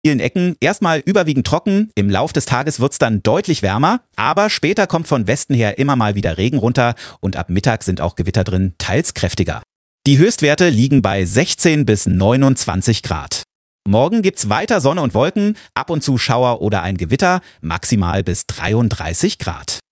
Vielen Ecken erstmal überwiegend trocken, im Lauf des Tages wird's dann deutlich wärmer, aber später kommt von Westen her immer mal wieder Regen runter und ab Mittag sind auch Gewitter drin, teils kräftiger. Die Höchstwerte liegen bei 16 bis 29 Grad. Morgen gibt's weiter Sonne und Wolken, ab und zu Schauer oder ein Gewitter, maximal bis 33 Grad.